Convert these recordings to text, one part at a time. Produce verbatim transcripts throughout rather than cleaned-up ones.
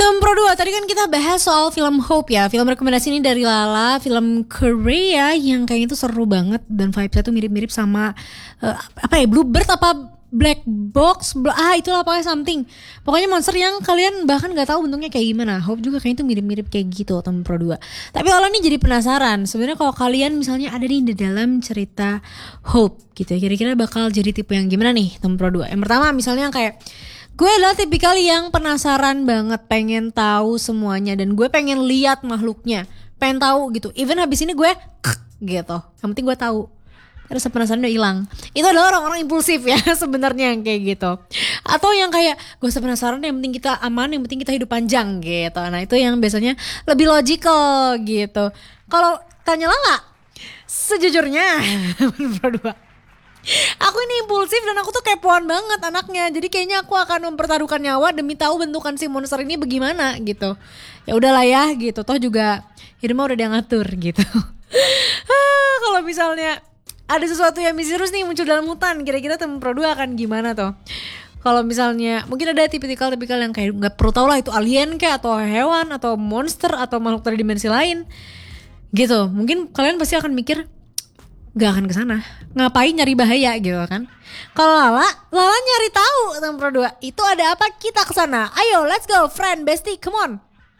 Teman Pro dua, tadi kan kita bahas soal film Hope ya. Film rekomendasi ini dari Lala, film Korea yang kayaknya itu seru banget dan vibesnya tuh mirip-mirip sama uh, apa ya, Bluebird apa Black Box, bl- ah itulah pokoknya something. Pokoknya monster yang kalian bahkan nggak tahu bentuknya kayak gimana. Hope juga kayaknya itu mirip-mirip kayak gitu, teman Pro dua. Tapi Lala nih jadi penasaran. Sebenarnya kalau kalian misalnya ada di dalam cerita Hope gitu ya, kira-kira bakal jadi tipe yang gimana nih, teman Pro dua? Yang pertama misalnya kayak gue adalah tipikal yang penasaran banget, pengen tahu semuanya dan gue pengen lihat makhluknya, pengen tahu gitu. Even habis ini gue gitu, yang penting gue tahu. Terus penasaran udah hilang. Itu adalah orang-orang impulsif ya sebenarnya yang kayak gitu. Atau yang kayak gue penasaran, yang penting kita aman, yang penting kita hidup panjang gitu. Nah itu yang biasanya lebih logical gitu. Kalau tanya Lala, sejujurnya berdua, aku ini impulsif dan aku tuh kepoan banget anaknya. Jadi kayaknya aku akan mempertaruhkan nyawa demi tahu bentukan si monster ini bagaimana gitu. Ya udahlah ya gitu. Toh juga Irma udah dia ngatur gitu. Kalau misalnya ada sesuatu yang misterius nih muncul dalam hutan, kira-kira temen Pro dua akan gimana tuh? Kalau misalnya mungkin ada tipikal-tipikal yang kayak nggak perlu tahu lah itu alien kayak atau hewan atau monster atau makhluk dari dimensi lain gitu. Mungkin kalian pasti akan mikir gak akan kesana, ngapain nyari bahaya gitu kan. Kalau Lala, Lala nyari tahu teman Pro dua, itu ada apa kita kesana. Ayo let's go friend, bestie, come on.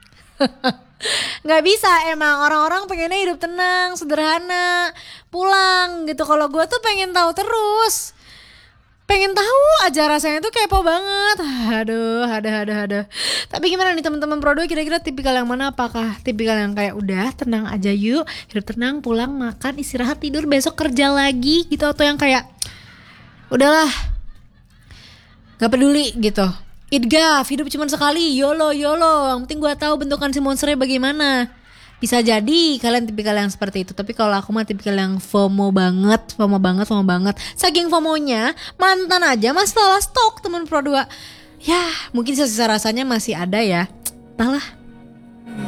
Gak bisa, emang orang-orang pengennya hidup tenang, sederhana, pulang gitu. Kalau gue tuh pengen tahu terus, pengen tahu aja, rasanya tuh kepo banget. Aduh, ada, ada, ada. Tapi gimana nih teman-teman Pro dua, kira-kira tipikal yang mana? Apakah tipikal yang kayak udah tenang aja yuk, hidup tenang, pulang, makan, istirahat, tidur, besok kerja lagi gitu, atau yang kayak udahlah, gak peduli gitu. Idgaf, hidup cuma sekali, YOLO, YOLO. Yang penting gue tahu bentukan si monsternya bagaimana. Bisa jadi kalian tipikal yang seperti itu. Tapi kalau aku mah tipikal yang FOMO banget, FOMO banget, FOMO banget. Saking FOMOnya, mantan aja masalah stok teman Pro dua. Ya mungkin sisa rasanya masih ada ya. Entahlah.